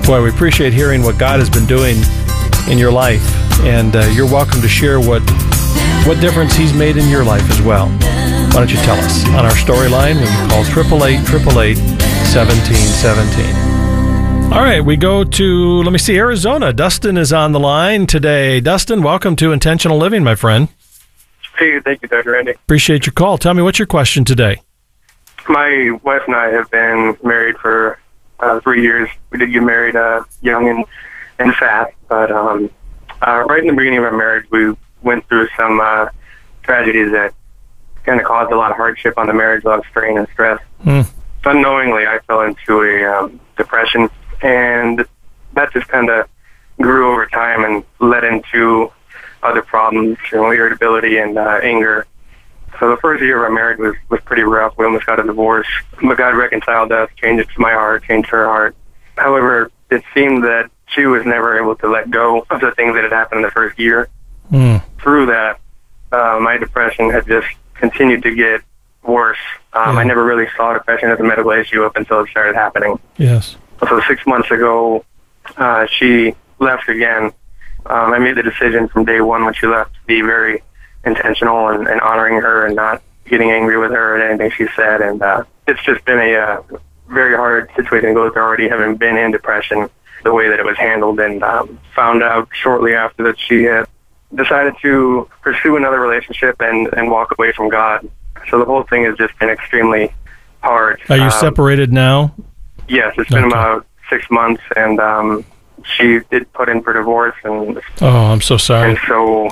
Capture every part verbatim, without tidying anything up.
Boy, we appreciate hearing what God has been doing in your life, and uh, you're welcome to share what what difference He's made in your life as well. Why don't you tell us on our storyline when you call eight eight eight, eight eight eight, one seven one seven. All right, we go to, let me see, Arizona. Dustin is on the line today. Dustin, welcome to Intentional Living, my friend. Hey, thank you, Doctor Randy. Appreciate your call. Tell me, what's your question today? My wife and I have been married for uh, three years. We did get married uh, young and, and fast, but um, uh, right in the beginning of our marriage, we went through some uh, tragedies that kind of caused a lot of hardship on the marriage, a lot of strain and stress. Mm. Unknowingly, I fell into a um, depression, and that just kind of grew over time and led into other problems, you know, irritability and uh, anger. So the first year of our marriage was, was pretty rough. We almost got a divorce. But God reconciled us, changed my heart, changed her heart. However, it seemed that she was never able to let go of the things that had happened in the first year. Mm. Through that, uh, my depression had just continued to get worse. Um, yeah. I never really saw depression as a medical issue up until it started happening. Yes. So six months ago, uh, she left again. Um, I made the decision from day one when she left to be very intentional and, and honoring her and not getting angry with her at anything she said. And uh, it's just been a uh, very hard situation to go through already, having been in depression, the way that it was handled, and um, found out shortly after that she had decided to pursue another relationship and, and walk away from God. So the whole thing has just been extremely hard. Are you um, separated now? Yes, it's been Okay. about six months, and um, she did put in for divorce, and Oh, I'm so sorry. and so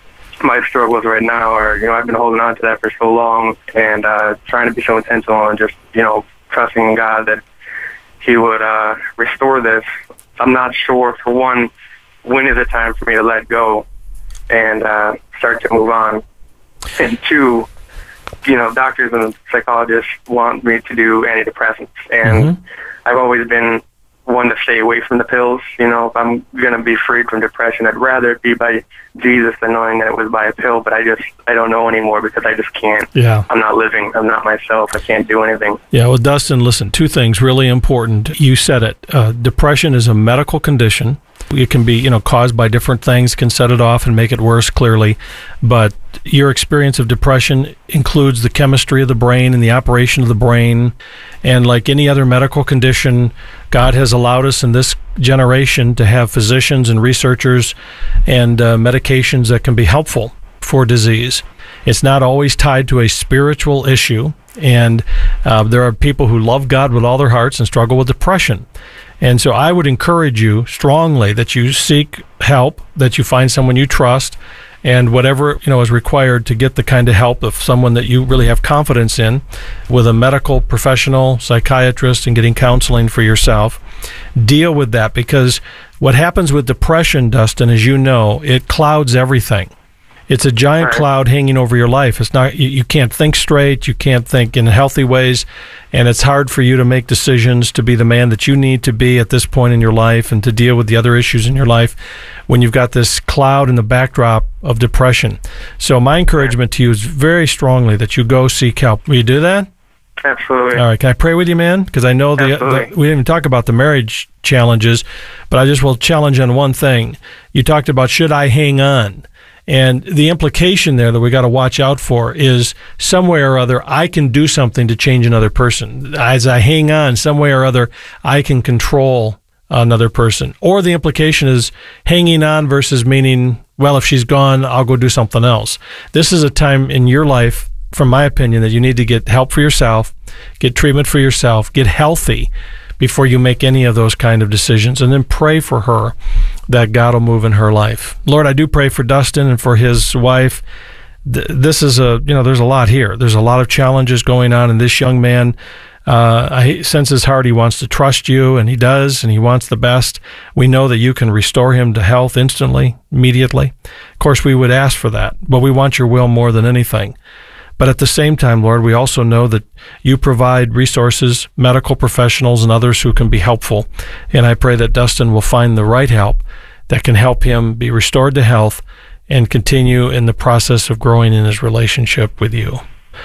my struggles right now are, you know, I've been holding on to that for so long, and uh, trying to be so intentional and just, you know, trusting in God that He would uh, restore this. I'm not sure, for one, when is it time for me to let go and uh, start to move on, and two, you know, doctors and psychologists want me to do antidepressants, and Mm-hmm. I've always been one to stay away from the pills. You know, if I'm going to be freed from depression, I'd rather it be by Jesus than knowing that it was by a pill, but I just, I don't know anymore because I just can't. Yeah. I'm not living. I'm not myself. I can't do anything. Yeah, well, Dustin, listen, two things really important. You said it. Uh, depression is a medical condition. It can be, you know, caused by different things, can set it off and make it worse, clearly. But your experience of depression includes the chemistry of the brain and the operation of the brain. And like any other medical condition, God has allowed us in this generation to have physicians and researchers and uh, medications that can be helpful for disease. It's not always tied to a spiritual issue. And uh, there are people who love God with all their hearts and struggle with depression. And so I would encourage you strongly that you seek help, that you find someone you trust, and whatever, you know, is required to get the kind of help of someone that you really have confidence in, with a medical professional, psychiatrist, and getting counseling for yourself. Deal with that, because what happens with depression, Dustin, as you know, it clouds everything. It's a giant Right. cloud hanging over your life. It's not, you, you can't think straight, you can't think in healthy ways, and it's hard for you to make decisions to be the man that you need to be at this point in your life and to deal with the other issues in your life when you've got this cloud in the backdrop of depression. So my encouragement to you is very strongly that you go seek help. Will you do that? Absolutely. All right. Can I pray with you, man? Because I know the, the Absolutely. we didn't even talk about the marriage challenges, but I just will challenge on one thing. You talked about, should I hang on? And the implication there that we got to watch out for is some way or other, I can do something to change another person. As I hang on, some way or other, I can control another person. Or the implication is hanging on versus meaning, well, if she's gone, I'll go do something else. This is a time in your life, from my opinion, that you need to get help for yourself, get treatment for yourself, get healthy before you make any of those kind of decisions, and then pray for her that God will move in her life. Lord, I do pray for Dustin and for his wife. Th- this is a, you know, there's a lot here. There's a lot of challenges going on in this young man. Uh, I sense his heart. He wants to trust you, and he does, and he wants the best. We know that you can restore him to health instantly, immediately. Of course, we would ask for that, but we want your will more than anything. But at the same time, Lord, we also know that you provide resources, medical professionals, and others who can be helpful. And I pray that Dustin will find the right help that can help him be restored to health and continue in the process of growing in his relationship with you.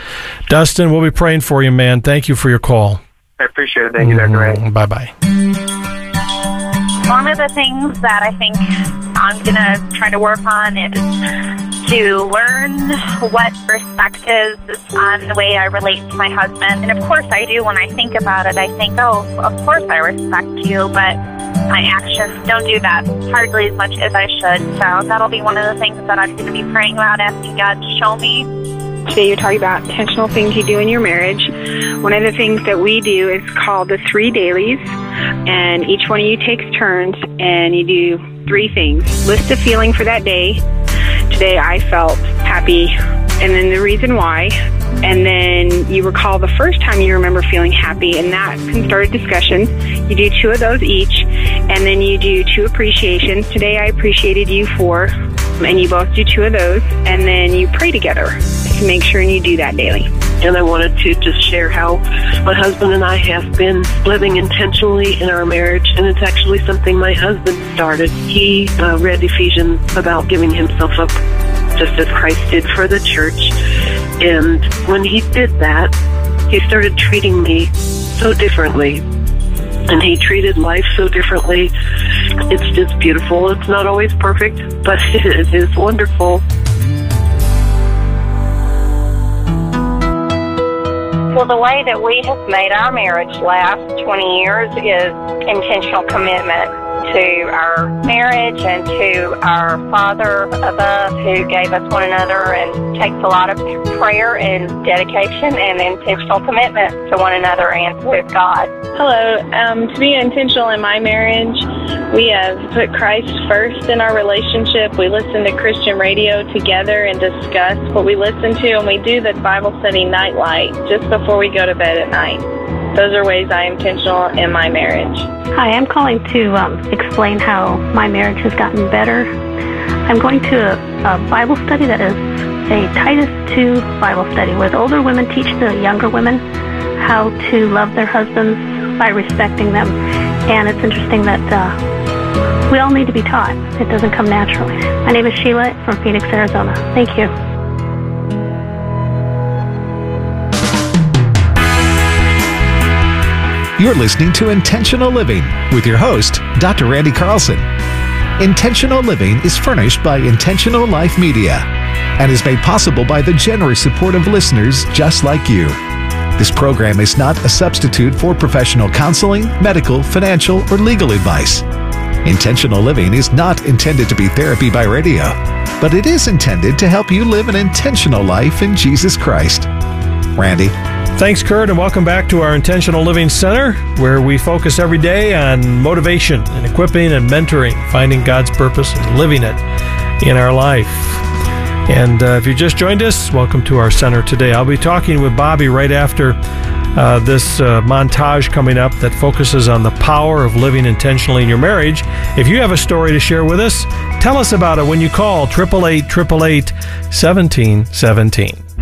Dustin, we'll be praying for you, man. Thank you for your call. I appreciate it. Thank you, Doctor Ray. Mm, bye-bye. One of the things that I think I'm going to try to work on is to learn what respect is on the way I relate to my husband. And of course I do. When I think about it, I think, oh, of course I respect you, but my actions don't do that hardly as much as I should. So that'll be one of the things that I'm going to be praying about, asking God to show me. Today you're talking about intentional things you do in your marriage. One of the things that we do is called the three dailies, and each one of you takes turns, and you do three things. List a feeling for that day. Today I felt happy, and then the reason why, and then you recall the first time you remember feeling happy, and that can start a discussion. You do two of those each, and then you do two appreciations. Today I appreciated you for, and you both do two of those, and then you pray together to make sure you do that daily. And I wanted to just share how my husband and I have been living intentionally in our marriage, and it's actually something my husband started. He uh, read Ephesians about giving himself up just as Christ did for the church. And when he did that, he started treating me so differently. And he treated life so differently. It's just beautiful. It's not always perfect, but it is wonderful. Well, the way that we have made our marriage last twenty years is intentional commitment to our marriage and to our Father above, who gave us one another, and takes a lot of prayer and dedication and intentional commitment to one another and with God. Hello. Um, to be intentional in my marriage, we have put Christ first in our relationship. We listen to Christian radio together and discuss what we listen to, and we do the Bible study nightlight just before we go to bed at night. Those are ways I am intentional in my marriage. Hi, I'm calling to um, explain how my marriage has gotten better. I'm going to a, a Bible study that is a Titus two Bible study, where the older women teach the younger women how to love their husbands by respecting them. And it's interesting that uh, we all need to be taught. It doesn't come naturally. My name is Sheila from Phoenix, Arizona. Thank you. You're listening to Intentional Living with your host, Doctor Randy Carlson. Intentional Living is furnished by Intentional Life Media and is made possible by the generous support of listeners just like you. This program is not a substitute for professional counseling, medical, financial, or legal advice. Intentional Living is not intended to be therapy by radio, but it is intended to help you live an intentional life in Jesus Christ. Randy. Thanks, Kurt, and welcome back to our Intentional Living Center, where we focus every day on motivation and equipping and mentoring, finding God's purpose and living it in our life. And uh, if you just joined us, welcome to our center today. I'll be talking with Bobby right after uh, this uh, montage coming up that focuses on the power of living intentionally in your marriage. If you have a story to share with us, tell us about it when you call eight eight eight, eight eight eight, one seven one seven.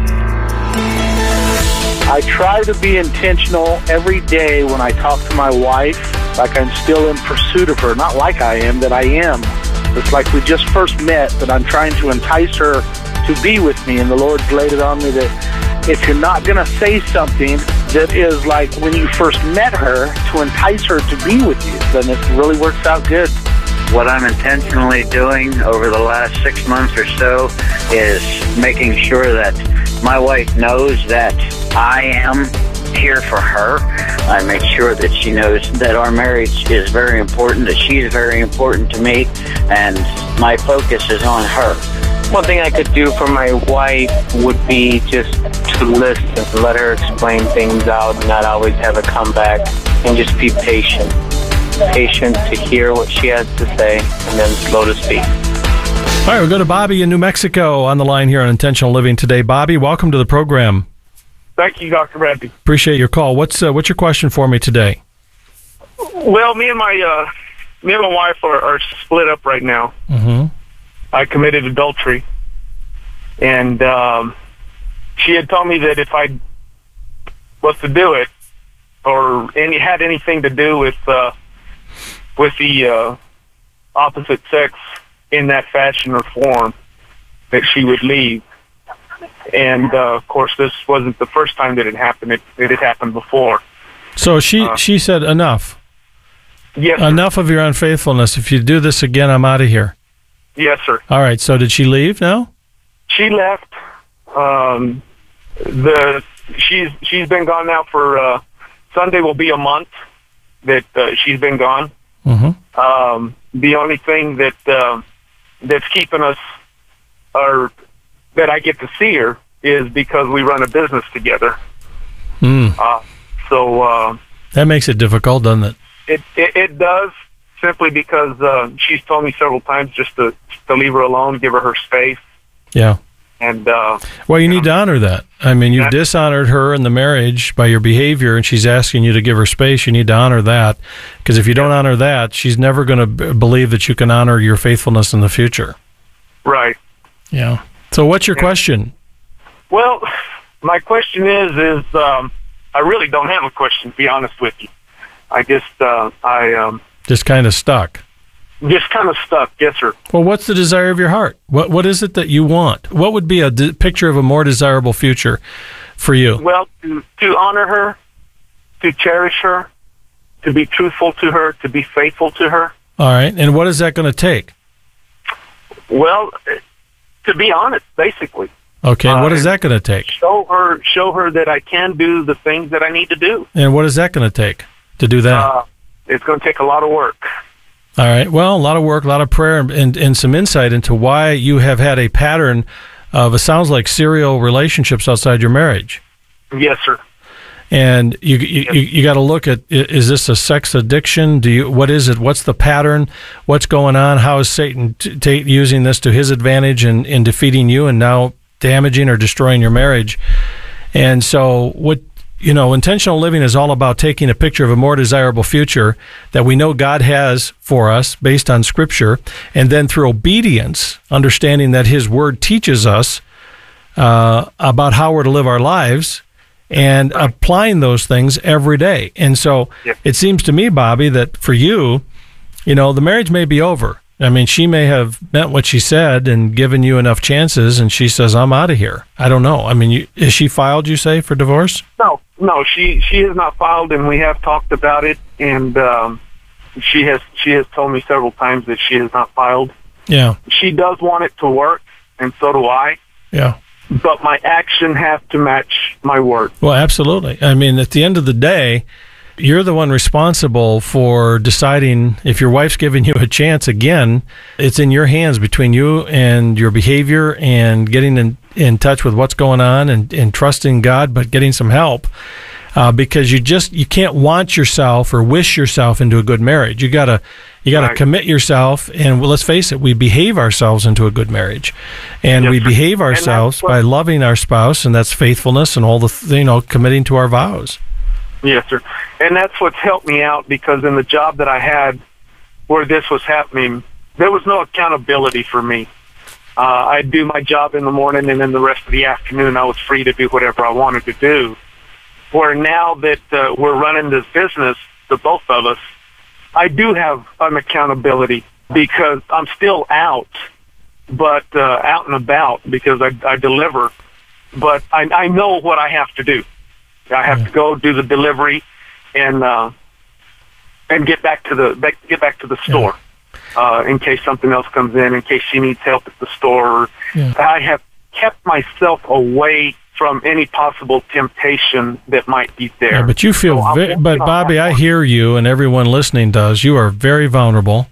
I try to be intentional every day when I talk to my wife, like I'm still in pursuit of her. Not like I am, that I am. It's like we just first met, that I'm trying to entice her to be with me. And the Lord's laid it on me that if you're not going to say something that is like when you first met her, to entice her to be with you, then it really works out good. What I'm intentionally doing over the last six months or so is making sure that my wife knows that I am here for her. I make sure that she knows that our marriage is very important, that she is very important to me, and my focus is on her. One thing I could do for my wife would be just to listen, let her explain things out, and not always have a comeback, and just be patient. Patient to hear what she has to say, and then slow to speak. All right, we'll go to Bobby in New Mexico on the line here on Intentional Living today. Bobby, welcome to the program. Thank you, Doctor Randy. Appreciate your call. What's uh, what's your question for me today? Well, me and my uh, me and my wife are, are split up right now. Mm-hmm. I committed adultery, and um, she had told me that if I was to do it, or any had anything to do with uh, with the uh, opposite sex in that fashion or form, that she would leave. And, uh, of course, this wasn't the first time that it happened. It, it had happened before. So she, uh, she said enough. Yes, sir. Enough of your unfaithfulness. If you do this again, I'm out of here. Yes, sir. All right. So did she leave now? She left. Um, the she's she's been gone now for uh, Sunday will be a month that uh, she's been gone. Mm-hmm. Um, the only thing that uh, that's keeping us, or that I get to see her, is because we run a business together. Mm. Uh, so uh, that makes it difficult, doesn't it? It it, it does, simply because uh, she's told me several times just to to leave her alone, give her her space. Yeah. And uh, well, you need to honor that. I mean, you've dishonored her in the marriage by your behavior, and she's asking you to give her space. You need to honor that, because if you don't honor that, she's never going to b- believe that you can honor your faithfulness in the future. Right. Yeah. So what's your yeah. question? Well, my question is, is um, I really don't have a question, to be honest with you. I just, uh, I... Um, just kind of stuck. Just kind of stuck, yes, sir. Well, what's the desire of your heart? What What is it that you want? What would be a de- picture of a more desirable future for you? Well, to, to honor her, to cherish her, to be truthful to her, to be faithful to her. All right. And what is that going to take? Well, to be honest, basically. Okay. And what uh, is that going to take? Show her, show her that I can do the things that I need to do. And what is that going to take to do that? Uh, it's going to take a lot of work. All right. Well, a lot of work, a lot of prayer, and, and some insight into why you have had a pattern of, it sounds like, serial relationships outside your marriage. Yes, sir. And you you, yes. you, you got to look at, is this a sex addiction? Do you what is it? What's the pattern? What's going on? How is Satan t- t- using this to his advantage and in defeating you and now damaging or destroying your marriage? And so what... You know, intentional living is all about taking a picture of a more desirable future that we know God has for us based on Scripture, and then through obedience, understanding that His Word teaches us uh, about how we're to live our lives, and right. applying those things every day. And so yep. it seems to me, Bobby, that for you, you know, the marriage may be over. I mean, she may have meant what she said and given you enough chances, and she says, I'm out of here. I don't know. I mean, you, is she filed, you say, for divorce? No, no, she she has not filed, and we have talked about it, and um, she has she has told me several times that she has not filed. Yeah. She does want it to work, and so do I. Yeah. But my action has to match my word. Well, absolutely. I mean, at the end of the day, you're the one responsible for deciding if your wife's giving you a chance again. It's in your hands, between you and your behavior and getting in, in touch with what's going on and, and trusting God, but getting some help. Uh, because you just you can't want yourself or wish yourself into a good marriage. You gotta you gotta right. commit yourself, and well, let's face it, we behave ourselves into a good marriage, and yes, we behave ourselves what, by loving our spouse, and that's faithfulness and all the you know committing to our vows. Yes, sir. And that's what's helped me out, because in the job that I had where this was happening, there was no accountability for me. Uh, I'd do my job in the morning, and then the rest of the afternoon I was free to do whatever I wanted to do. Where now that uh, we're running this business, the both of us, I do have an accountability, because I'm still out, but uh, out and about, because I, I deliver. But I, I know what I have to do. I have to go do the delivery and uh, and get back to the back, get back to the store yeah. uh, in case something else comes in, in case she needs help at the store. Yeah. I have kept myself away from any possible temptation that might be there. Yeah, but you feel, so ve- but Bobby, I hear you, and everyone listening does. You are very vulnerable.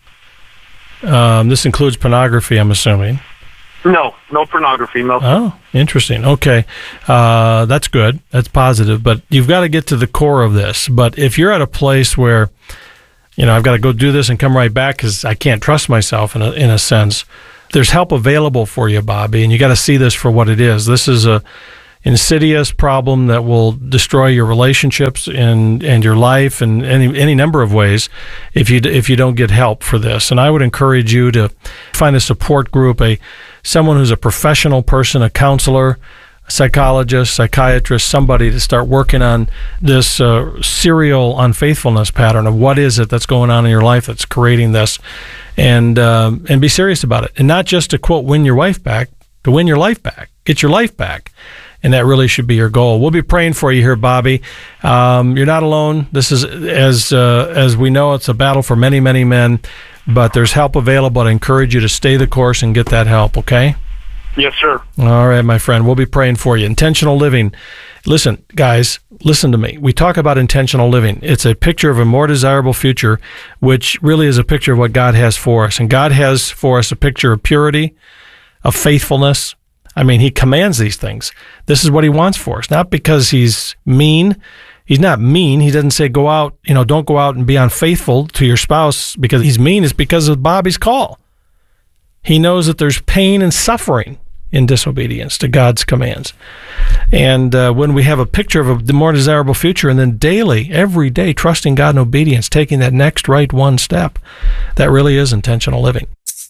Um, this includes pornography, I'm assuming. No, no pornography, no. Oh, interesting. Okay. Uh, that's good. That's positive. But you've got to get to the core of this. But if you're at a place where, you know, I've got to go do this and come right back because I can't trust myself in a, in a sense, there's help available for you, Bobby, and you got to see this for what it is. This is a insidious problem that will destroy your relationships and, and your life in any any number of ways if you if you don't get help for this. And I would encourage you to find a support group, a someone who's a professional person, a counselor, a psychologist, psychiatrist, somebody to start working on this uh, serial unfaithfulness pattern of what is it that's going on in your life that's creating this, and uh, and be serious about it. And not just to, quote, win your wife back, to win your life back, get your life back. And that really should be your goal. We'll be praying for you here, Bobby. Um, you're not alone. This is, as uh, as we know, it's a battle for many, many men, but there's help available. I encourage you to stay the course and get that help, okay? Yes, sir. All right, my friend. We'll be praying for you. Intentional living. Listen, guys, listen to me. We talk about intentional living. It's a picture of a more desirable future, which really is a picture of what God has for us. And God has for us a picture of purity, of faithfulness. I mean, he commands these things. This is what he wants for us, not because he's mean. He's not mean. He doesn't say, go out, you know, don't go out and be unfaithful to your spouse because he's mean. It's because of Bobby's call. He knows that there's pain and suffering in disobedience to God's commands. And uh, when we have a picture of a the more desirable future, and then daily, every day, trusting God in obedience, taking that next right one step, that really is intentional living.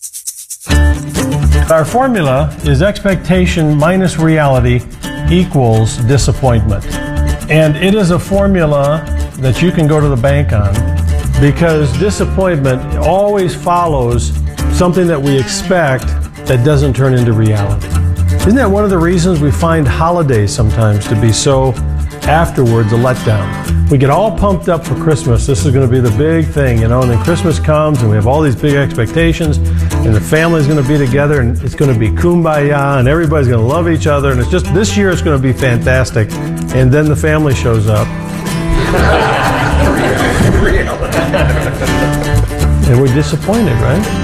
Our formula is expectation minus reality equals disappointment. And it is a formula that you can go to the bank on, because disappointment always follows something that we expect that doesn't turn into reality. Isn't that one of the reasons we find holidays sometimes to be so, afterwards, a letdown? We get all pumped up for Christmas. This is going to be the big thing, you know, and then Christmas comes and we have all these big expectations, and the family's going to be together, and it's going to be kumbaya, and everybody's going to love each other, and it's just, this year it's going to be fantastic. And then the family shows up. And we're disappointed, right?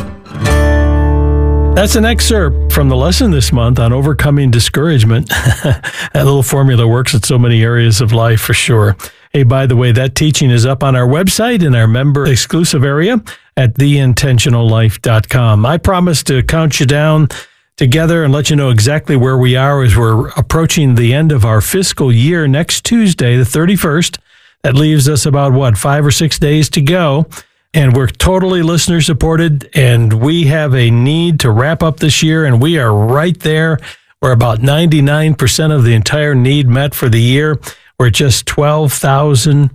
That's an excerpt from the lesson this month on overcoming discouragement. That little formula works in so many areas of life for sure. Hey, by the way, that teaching is up on our website in our member exclusive area at the intentional life dot com. I promise to count you down together and let you know exactly where we are as we're approaching the end of our fiscal year next Tuesday, the thirty-first. That leaves us about, what, five or six days to go. And we're totally listener supported, and we have a need to wrap up this year, and we are right there. We're about ninety-nine percent of the entire need met for the year. We're just twelve thousand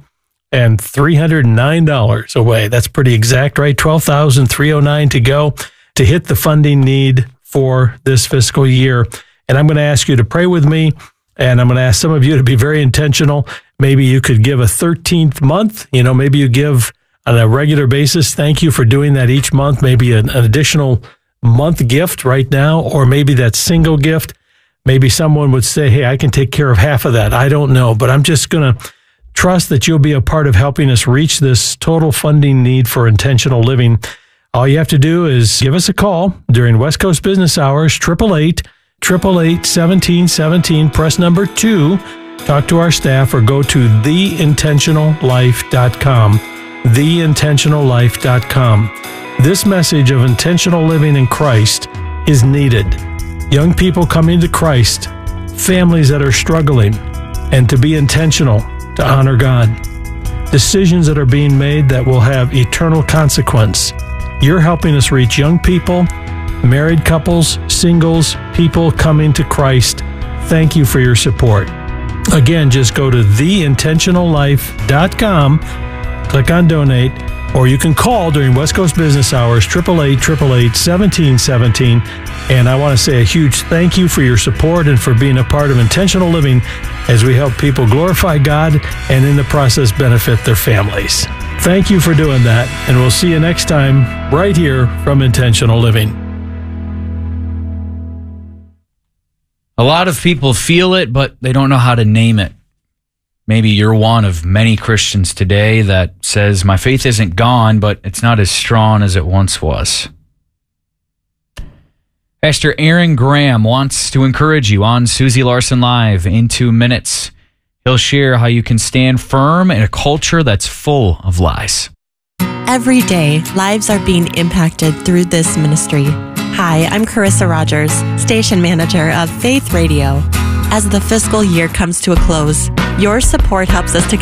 three hundred nine dollars away. That's pretty exact, right? twelve thousand three hundred nine dollars to go to hit the funding need for this fiscal year. And I'm going to ask you to pray with me, and I'm going to ask some of you to be very intentional. Maybe you could give a thirteenth month. You know, maybe you give on a regular basis. Thank you for doing that each month. Maybe an, an additional month gift right now, or maybe that single gift. Maybe someone would say, hey, I can take care of half of that. I don't know, but I'm just going to trust that you'll be a part of helping us reach this total funding need for intentional living. All you have to do is give us a call during West Coast business hours, eight eight eight, eight eight eight, one seven one seven, press number two, talk to our staff, or go to the intentional life dot com. the intentional life dot com. This message of intentional living in Christ is needed. Young people coming to Christ, families that are struggling, and to be intentional to honor God. Decisions that are being made that will have eternal consequence. You're helping us reach young people, married couples, singles, people coming to Christ. Thank you for your support. Again, just go to the intentional life dot com. Click on donate, or you can call during West Coast business hours, eight eight eight, eight eight eight, one seven one seven. And I want to say a huge thank you for your support and for being a part of intentional living as we help people glorify God and in the process benefit their families. Thank you for doing that, and we'll see you next time right here from Intentional Living. A lot of people feel it, but they don't know how to name it. Maybe you're one of many Christians today that says, my faith isn't gone, but it's not as strong as it once was. Pastor Aaron Graham wants to encourage you on Susie Larson Live in two minutes. He'll share how you can stand firm in a culture that's full of lies. Every day, lives are being impacted through this ministry. Hi, I'm Carissa Rogers, station manager of Faith Radio. As the fiscal year comes to a close, your support helps us to